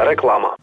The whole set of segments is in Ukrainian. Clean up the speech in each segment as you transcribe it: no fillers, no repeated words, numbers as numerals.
Реклама.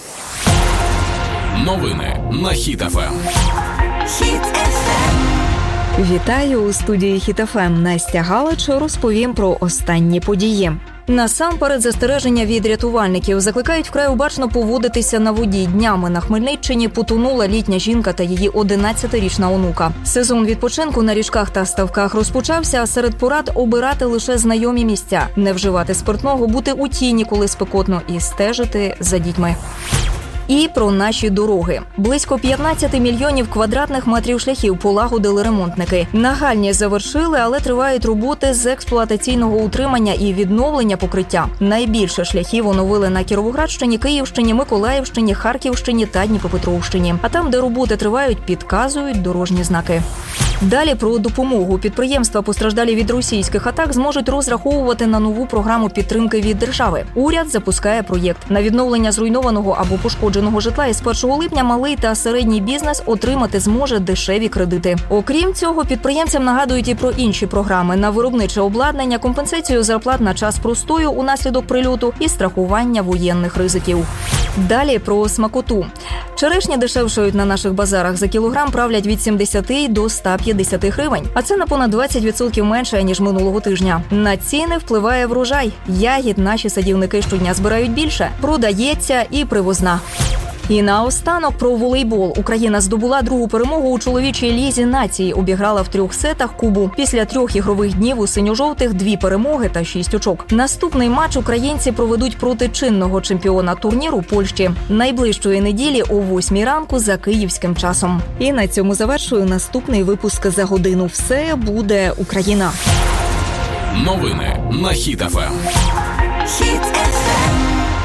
Новини на Хіт ФМ. Хіт ФМ. Вітаю у студії Хіт ФМ. Настя Галич розповім про останні події. Насамперед застереження від рятувальників. Закликають вкрай обачно поводитися на воді. Днями на Хмельниччині потонула літня жінка та її 11-річна онука. Сезон відпочинку на річках та ставках розпочався, а серед порад обирати лише знайомі місця, не вживати спиртного, бути у тіні, коли спекотно, і стежити за дітьми. І про наші дороги. Близько 15 мільйонів квадратних метрів шляхів полагодили ремонтники. Нагальні завершили, але тривають роботи з експлуатаційного утримання і відновлення покриття. Найбільше шляхів оновили на Кіровоградщині, Київщині, Миколаївщині, Харківщині та Дніпропетровщині. А там, де роботи тривають, підказують дорожні знаки. Далі про допомогу. Підприємства, постраждалі від російських атак, зможуть розраховувати на нову програму підтримки від держави. Уряд запускає проєкт. На відновлення зруйнованого або пошкодженого житла із 1 липня малий та середній бізнес отримати зможе дешеві кредити. Окрім цього, підприємцям нагадують і про інші програми – на виробниче обладнання, компенсацію зарплат на час простою унаслідок прильоту і страхування воєнних ризиків. Далі про смакоту. Черешні дешевшають на наших базарах. За кілограм правлять від 70 до 150 гривень. А це на понад 20% менше, ніж минулого тижня. На ціни впливає врожай. Ягід наші садівники щодня збирають більше. Продається і привозна. І наостанок про волейбол. Україна здобула другу перемогу у чоловічій лізі нації. Обіграла в 3 сетах Кубу. Після 3 ігрових днів у синьо-жовтих 2 перемоги та 6 очок. Наступний матч українці проведуть проти чинного чемпіона турніру Польщі. Найближчої неділі о 8 ранку за київським часом. І на цьому завершую наступний випуск «За годину». Все буде Україна. Новини на Хіт ФМ. Хіт ФМ.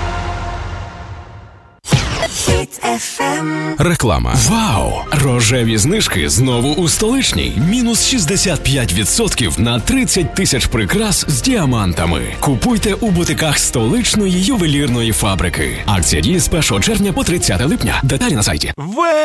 Хіт ФМ. Реклама. Вау! Рожеві знижки знову у столичній. Мінус 65% на 30 тисяч прикрас з діамантами. Купуйте у бутиках столичної ювелірної фабрики. Акція діє з 1 червня по 30 липня. Деталі на сайті.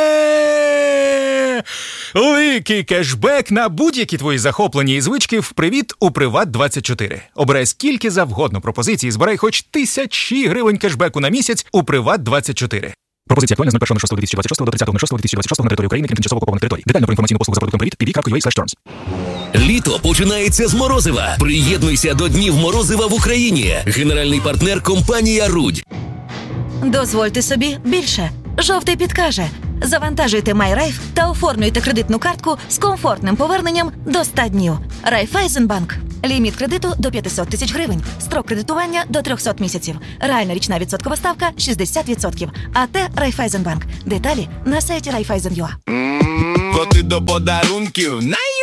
Великий кешбек на будь-які твої захоплення і звички в «Привіт» у «Приват24». Обирай скільки завгодно пропозицій, збирай хоч 1000 гривень кешбеку на місяць у «Приват24». Пропозиція актуальна з 01.06.2026 до 30.06.2026 на території України, крім тимчасово окупованих територій. Детально про інформаційну послугу за продуктом «Привіт» pv.ua/terms. Літо починається з Морозива. Приєднуйся до Днів Морозива в Україні. Генеральний партнер – компанія «Рудь». Дозвольте собі більше. Жовтий підкаже. Завантажуйте MyRaiff та оформлюйте кредитну картку з комфортним поверненням до 100 днів. Райфайзенбанк. Ліміт кредиту до 500 тисяч гривень. Строк кредитування до 300 місяців. Реальна річна відсоткова ставка 60%. АТ Райфайзенбанк. Деталі на сайті Райфайзен.ua. Коти до подарунків